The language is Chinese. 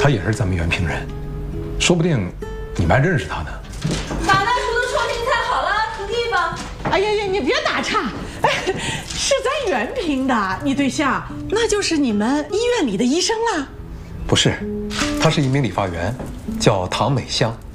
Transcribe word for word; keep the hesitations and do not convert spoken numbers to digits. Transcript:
他也是咱们原平人，说不定你们还认识他呢。 马大厨的创新菜好了，徒弟吧。 哎呀呀，你别打岔，哎，是咱原平的，你对象那就是你们医院里的医生啦？ 不是，他是一名理发员，叫唐美香。